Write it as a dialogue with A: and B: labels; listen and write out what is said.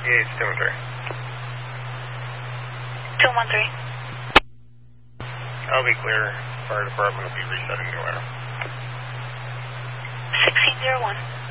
A: Yeah, it's 213.
B: 213.
A: I'll be clear. Fire department will be resetting the alarm.
B: 1601.